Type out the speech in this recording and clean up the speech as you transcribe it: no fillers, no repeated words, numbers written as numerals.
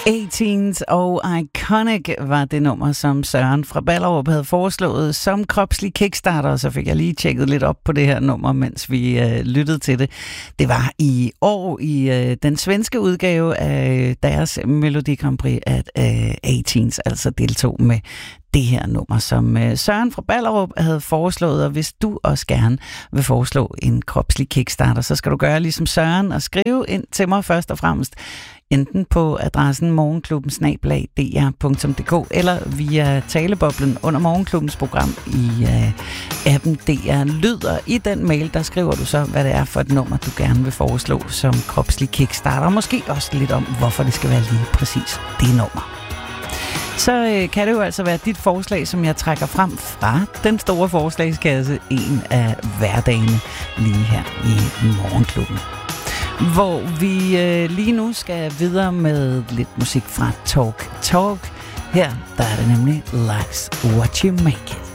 18's og Iconic var det nummer, som Søren fra Ballerup havde foreslået som kropslig kickstarter, så fik jeg lige tjekket lidt op på det her nummer, mens vi lyttede til det. Det var i år i den svenske udgave af deres Melodi Grand Prix, at 18's altså deltog med det her nummer, som Søren fra Ballerup havde foreslået, og hvis du også gerne vil foreslå en kropslig kickstarter, så skal du gøre ligesom Søren og skrive ind til mig først og fremmest, enten på adressen morgenklubben@dr.dk eller via taleboblen under Morgenklubbens program i appen DR Lyd, og i den mail, der skriver du så, hvad det er for et nummer, du gerne vil foreslå som kropslig kickstarter, og måske også lidt om, hvorfor det skal være lige præcis det nummer. Så kan det jo altså være dit forslag, som jeg trækker frem fra den store forslagskasse en af hverdagene lige her i Morgenklubben. Hvor vi lige nu skal videre med lidt musik fra Talk. Her der er det nemlig Life's What You Make It.